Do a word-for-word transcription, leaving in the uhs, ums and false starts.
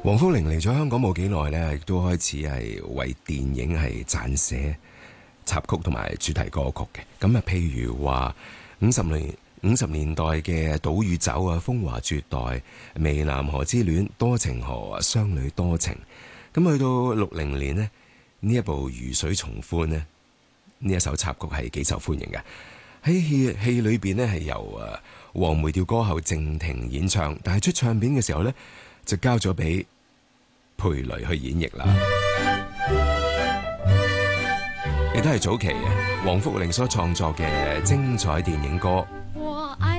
黃福玲嚟咗香港冇幾耐咧，亦都開始係為電影係撰寫插曲同埋主題歌曲嘅。咁啊，譬如話五十年五十年代嘅《島與酒》啊，《風華絕代》、《湄南河之戀》、《多情河》、《雙女多情》。咁去到六零年呢，呢一部《如水從寬》呢，呢一首插曲係幾受歡迎嘅。喺戲戲裏邊呢，係由誒黃梅調歌后靜婷演唱，但係出唱片嘅時候呢，就交咗俾佩雷去演繹啦。亦都係早期嘅黃福玲所創作嘅精彩電影歌，